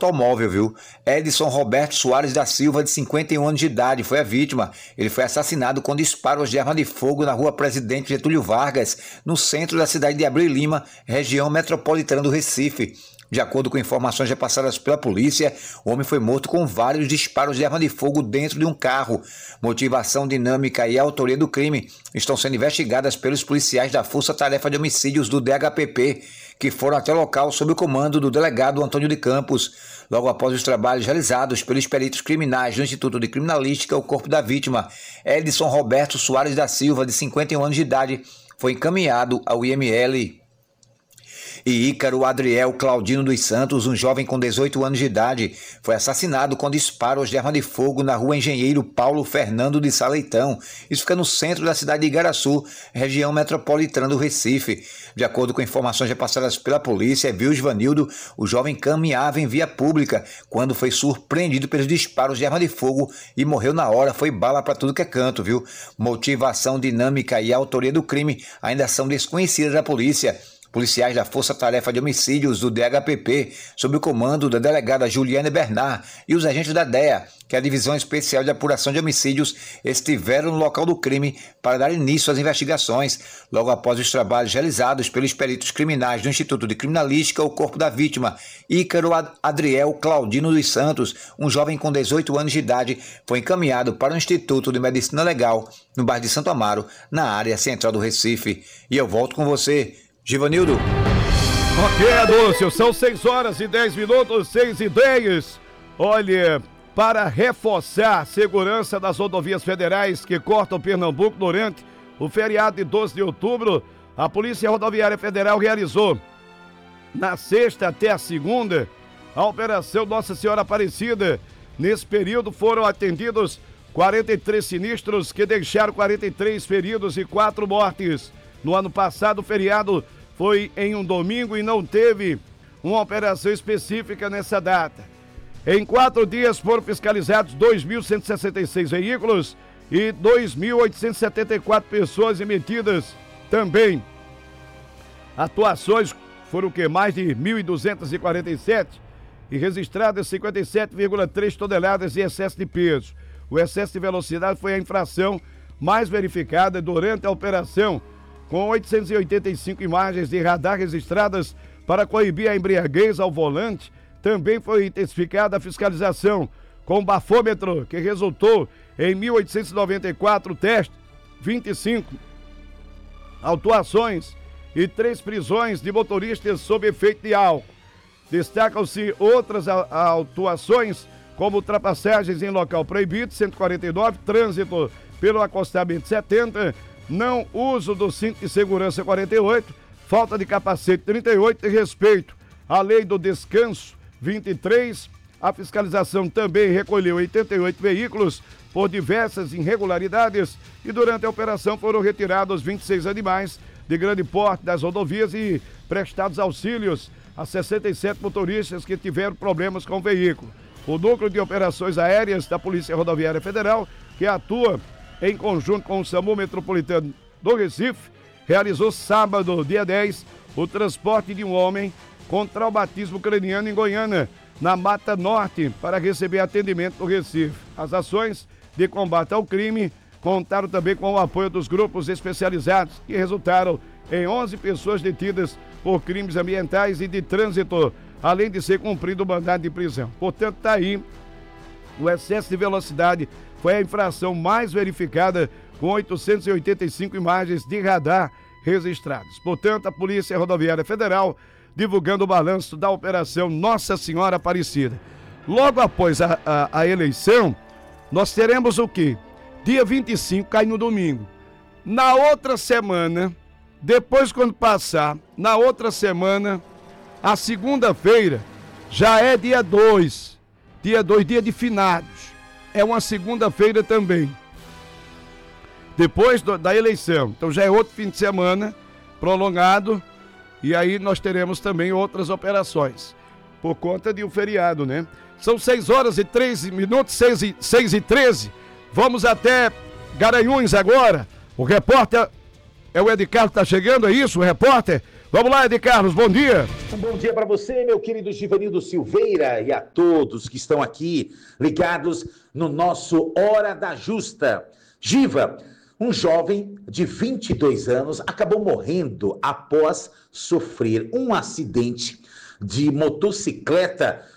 automóvel, viu? Edson Roberto Soares da Silva, de 51 anos de idade, foi a vítima. Ele foi assassinado com disparos de arma de fogo na rua Presidente Getúlio Vargas, no centro da cidade de Abreu e Lima, região metropolitana do Recife. De acordo com informações repassadas pela polícia, o homem foi morto com vários disparos de arma de fogo dentro de um carro. Motivação, dinâmica e autoria do crime estão sendo investigadas pelos policiais da Força Tarefa de Homicídios do DHPP, que foram até o local sob o comando do delegado Antônio de Campos. Logo após os trabalhos realizados pelos peritos criminais do Instituto de Criminalística, o corpo da vítima, Edson Roberto Soares da Silva, de 51 anos de idade, foi encaminhado ao IML. E Ícaro Adriel Claudino dos Santos, um jovem com 18 anos de idade, foi assassinado com disparos de arma de fogo na rua Engenheiro Paulo Fernando de Saleitão. Isso fica no centro da cidade de Igaraçu, região metropolitana do Recife. De acordo com informações repassadas pela polícia, Vilsvanildo, o jovem caminhava em via pública quando foi surpreendido pelos disparos de arma de fogo e morreu na hora. Foi bala para tudo que é canto, viu? Motivação, dinâmica e autoria do crime ainda são desconhecidas da polícia. Policiais da Força Tarefa de Homicídios do DHPP, sob o comando da delegada Juliane Bernard, e os agentes da DEA, que é a Divisão Especial de Apuração de Homicídios, estiveram no local do crime para dar início às investigações. Logo após os trabalhos realizados pelos peritos criminais do Instituto de Criminalística, o corpo da vítima, Ícaro Adriel Claudino dos Santos, um jovem com 18 anos de idade, foi encaminhado para o Instituto de Medicina Legal, no bairro de Santo Amaro, na área central do Recife. E eu volto com você, Givanildo. Ok, Adúlcio, são 6 horas e 10 minutos, 6:10. Olha, para reforçar a segurança das rodovias federais que cortam Pernambuco durante o feriado de 12 de outubro, a Polícia Rodoviária Federal realizou, na sexta até a segunda, a Operação Nossa Senhora Aparecida. Nesse período foram atendidos 43 sinistros que deixaram 43 feridos e 4 mortes. No ano passado, o feriado foi em um domingo e não teve uma operação específica nessa data. Em 4 dias foram fiscalizados 2.166 veículos e 2.874 pessoas emitidas também. Atuações foram mais de 1.247 e registradas 57,3 toneladas de excesso de peso. O excesso de velocidade foi a infração mais verificada durante a operação, com 885 imagens de radar registradas para coibir a embriaguez ao volante. Também foi intensificada a fiscalização com bafômetro, que resultou em 1.894 testes, 25 autuações e 3 prisões de motoristas sob efeito de álcool. Destacam-se outras autuações, como ultrapassagens em local proibido, 149, trânsito pelo acostamento, 70, não uso do cinto de segurança, 48, falta de capacete, 38, e respeito à lei do descanso, 23. A fiscalização também recolheu 88 veículos por diversas irregularidades e durante a operação foram retirados 26 animais de grande porte das rodovias e prestados auxílios a 67 motoristas que tiveram problemas com o veículo. O Núcleo de Operações Aéreas da Polícia Rodoviária Federal, que atua em conjunto com o SAMU Metropolitano do Recife, realizou sábado, dia 10, o transporte de um homem com traumatismo craniano em Goiânia, na Mata Norte, para receber atendimento no Recife. As ações de combate ao crime contaram também com o apoio dos grupos especializados, que resultaram em 11 pessoas detidas por crimes ambientais e de trânsito, além de ser cumprido o mandado de prisão. Portanto, está aí, o excesso de velocidade foi a infração mais verificada, com 885 imagens de radar registradas. Portanto, a Polícia Rodoviária Federal divulgando o balanço da Operação Nossa Senhora Aparecida. Logo após a eleição, nós teremos o quê? Dia 25 cai no domingo. Na outra semana, depois quando passar, na outra semana, a segunda-feira, já é dia 2. Dia 2, dia de finados. É uma segunda-feira também. Depois da eleição. Então já é outro fim de semana prolongado. E aí nós teremos também outras operações. Por conta de um feriado, né? São 6 horas e 13 minutos, 6 e 13. Vamos até Garanhuns agora. O repórter é o Ed Carlos, tá chegando, é isso? O repórter? Vamos lá, Ed Carlos, bom dia. Um bom dia para você, meu querido Givanildo Silveira, e a todos que estão aqui ligados no nosso Hora da Justa. Giva, um jovem de 22 anos acabou morrendo após sofrer um acidente de motocicleta